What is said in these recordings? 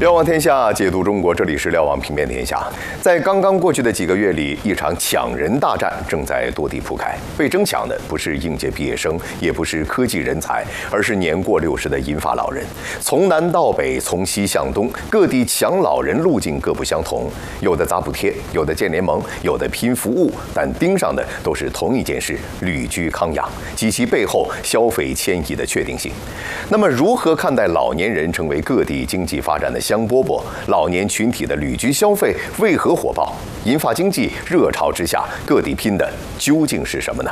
瞭望天下，解读中国，这里是瞭望平面天下。在刚刚过去的几个月里，一场抢人大战正在多地铺开。被争抢的不是应届毕业生，也不是科技人才，而是年过60的银发老人。从南到北，从西向东，各地抢老人路径各不相同，有的砸补贴，有的建联盟，有的拼服务，但盯上的都是同一件事：旅居康养及其背后消费迁移的确定性。那么，如何看待老年人成为各地经济发展的香饽饽？老年群体的旅居消费为何火爆？银发经济热潮之下，各地拼的究竟是什么呢？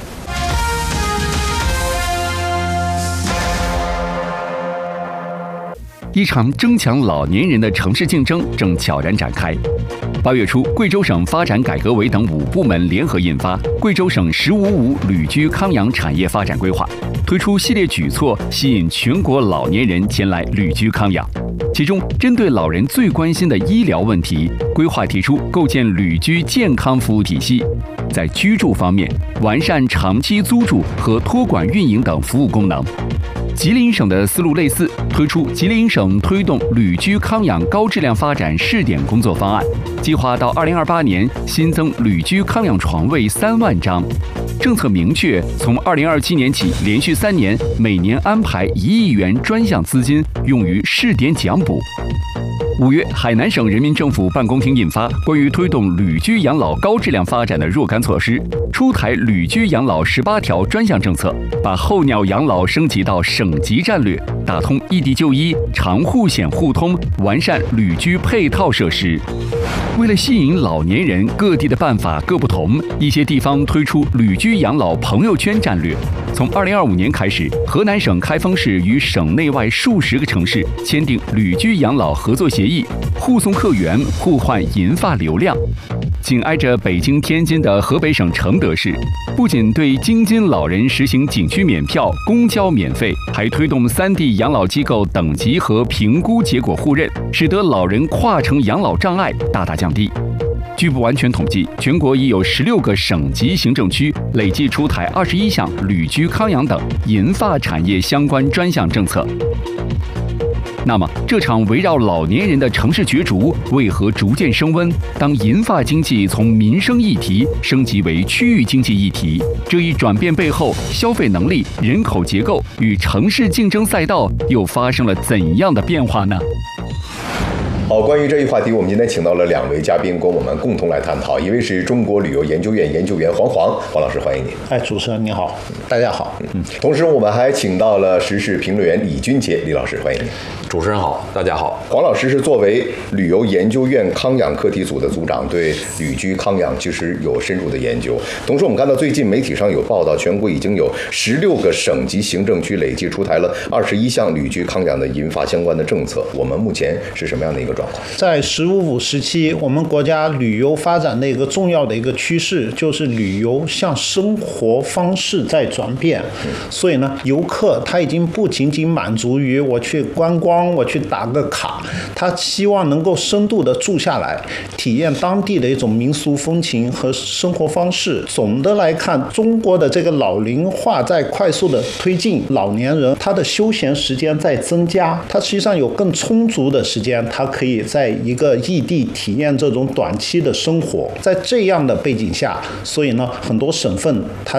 一场争抢老年人的城市竞争正悄然展开。8月初，贵州省发展改革委等5部门联合印发《贵州省“15+5”旅居康养产业发展规划》，推出系列举措，吸引全国老年人前来旅居康养。其中，针对老人最关心的医疗问题，规划提出构建旅居健康服务体系；在居住方面，完善长期租住和托管运营等服务功能。吉林省的思路类似，推出吉林省推动旅居康养高质量发展试点工作方案，计划到2028年新增旅居康养床位3万张。政策明确，从2027年起，连续3年，每年安排1亿元专项资金用于试点奖补。5月，海南省人民政府办公厅印发《关于推动旅居养老高质量发展的若干措施》，出台旅居养老18条专项政策，把候鸟养老升级到省级战略，打通异地就医、长护险互通，完善旅居配套设施。为了吸引老年人，各地的办法各不同，一些地方推出旅居养老朋友圈战略。从2025年开始，河南省开封市与省内外数十个城市签订旅居养老合作协议，互送客源，互换银发流量。紧挨着北京、天津的河北省承德市，不仅对京津老人实行景区免票、公交免费，还推动3D 养老机构等级和评估结果互认，使得老人跨城养老障碍大大降低。据不完全统计，全国已有16个省级行政区累计出台21项旅居康养等银发产业相关专项政策。那么，这场围绕老年人的城市角逐为何逐渐升温？当银发经济从民生议题升级为区域经济议题，这一转变背后，消费能力、人口结构与城市竞争赛道又发生了怎样的变化呢？ 好，关于这一话题，我们今天请到了2位嘉宾，跟我们共同来探讨。一位是中国旅游研究院研究员黄老师，欢迎你。 主持人你好，大家好。 同时我们还请到了时事评论员李君杰，李老师，欢迎你。 主持人好，大家好。 黄老师是作为旅游研究院康养课题组的组长，对旅居康养其实有深入的研究。同时，我们看到最近媒体上有报道，全国已经有16个省级行政区累计出台了21项旅居康养的银发相关的政策。我们目前是什么样的一个状况？ 在15+5时期，我们国家旅游发展的一个重要的一个趋势，就是旅游向生活方式在转变。所以呢，游客他已经不仅仅满足于我去观光，我去打个卡，他希望能够深度的住下来，体验当地的一种民俗风情和生活方式。总的来看，中国的这个老龄化在快速的推进，老年人他的休闲时间在增加，他实际上有更充足的时间，他可以在一个异地体验这种短期的生活。在这样的背景下，所以呢，很多省份它